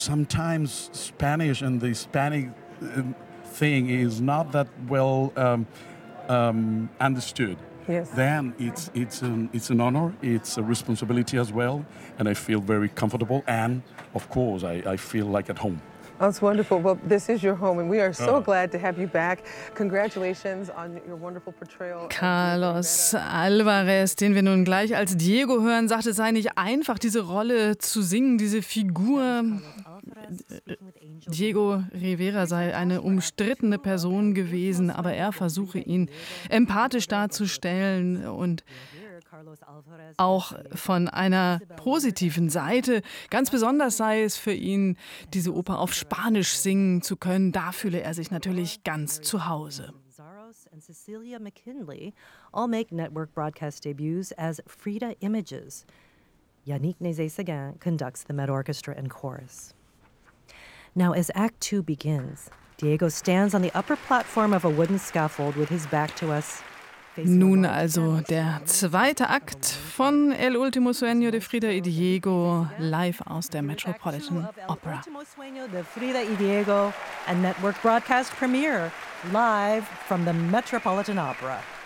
Sometimes Spanish and the Hispanic thing is not that well understood. Yes. Then it's an honor, it's a responsibility as well, and I feel very comfortable, and of course I feel like at home. That's wonderful. Well, this is your home, and we are so glad to have you back. Congratulations on your wonderful portrayal. Carlos Alvarez, den wir nun gleich als Diego hören, sagt, es sei nicht einfach, diese Rolle zu singen, diese Figur. Diego Rivera sei eine umstrittene Person gewesen, aber er versuche ihn empathisch darzustellen und auch von einer positiven Seite. Ganz besonders sei es für ihn, diese Oper auf Spanisch singen zu können. Da fühle er sich natürlich ganz zu Hause. And Cecilia McKinley all make network broadcast debuts as Frida Images. Yannick Nézet-Séguin conducts the Met Orchestra and chorus. Now, as Act 2 begins, Diego stands on the upper platform of a wooden scaffold with his back to us. Nun also der zweite Akt von El Último Sueño de Frida y Diego live aus der Metropolitan Opera. El Último Sueño de Frida y Diego, a network broadcast premiere live from the Metropolitan Opera.